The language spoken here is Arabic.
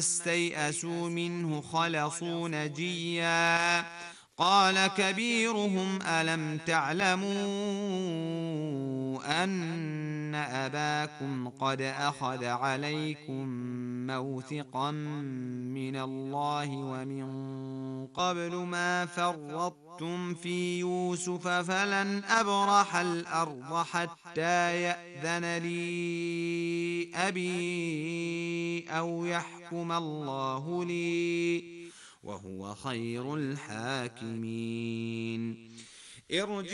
استيئسوا منه خلصوا نجيا. قال كبيرهم ألم تعلموا أن أباكم قد أخذ عليكم موثقا من الله ومن قبل ما فرطتم في يوسف فلن أبرح الأرض حتى يأذن لي أبي أو يحكم الله لي وهو خير الحاكمين.